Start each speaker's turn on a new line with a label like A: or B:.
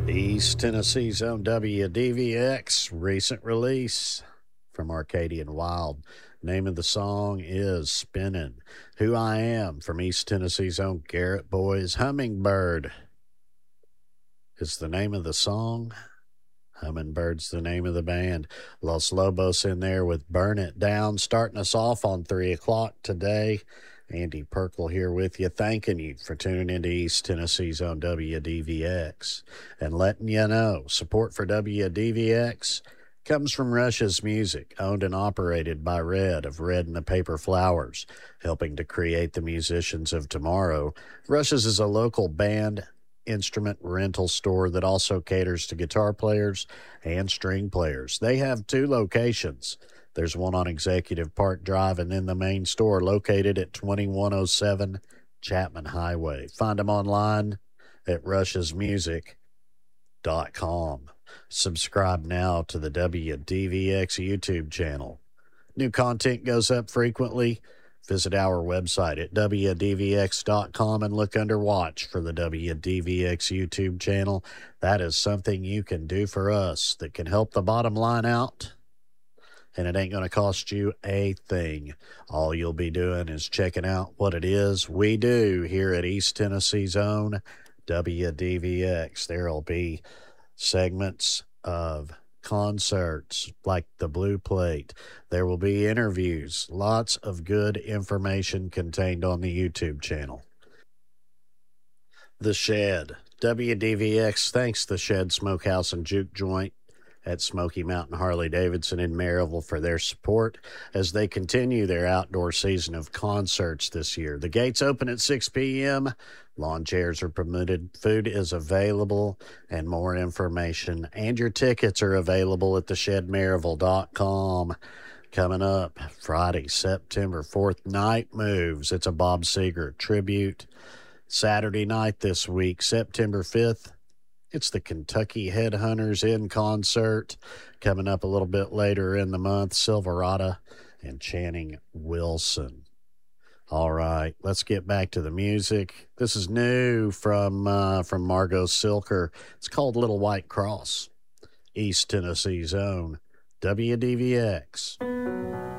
A: East Tennessee's own WDVX, recent release from Arcadian Wild. Name of the song is Spinnin'. Who I Am from East Tennessee's own Garrett Boys. Hummingbird is the name of the song. Hummingbird's the name of the band. Los Lobos in there with Burn It Down, starting us off on 3 o'clock today. Andy Perkle here with you, thanking you for tuning into East Tennessee's own WDVX and letting you know support for WDVX comes from Rush's Music, owned and operated by Red of Red and the Paper Flowers, helping to create the musicians of tomorrow. Rush's is a local band instrument rental store that also caters to guitar players and string players. They have 2 locations. There's one on Executive Park Drive and then the main store located at 2107 Chapman Highway. Find them online at rushesmusic.com. Subscribe now to the WDVX YouTube channel. New content goes up frequently. Visit our website at WDVX.com and look under Watch for the WDVX YouTube channel. That is something you can do for us that can help the bottom line out, and it ain't going to cost you a thing. All you'll be doing is checking out what it is we do here at East Tennessee's own WDVX. There'll be segments of concerts like the Blue Plate. There will be interviews, lots of good information contained on the YouTube channel. The Shed. WDVX thanks the Shed Smokehouse and Juke Joint at Smoky Mountain Harley-Davidson in Maryville for their support as they continue their outdoor season of concerts this year. The gates open at 6 p.m. Lawn chairs are permitted. Food is available, and more information and your tickets are available at theshedmaryville.com. Coming up Friday, September 4th, Night Moves. It's a Bob Seger tribute. Saturday night this week, September 5th, it's the Kentucky Headhunters in concert. Coming up a little bit later in the month, Silverado and Channing Wilson. All right, let's get back to the music. This is new from Margot Silker. It's called Little White Cross. East Tennessee's own WDVX.